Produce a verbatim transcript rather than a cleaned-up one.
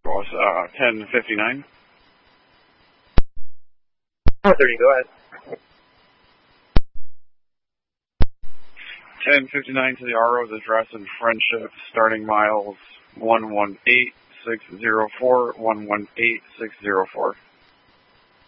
was uh, ten fifty-nine. four thirty, go ahead. ten fifty-nine to the R O's address in Friendship, starting miles one one eight six zero four, one one eight six zero four.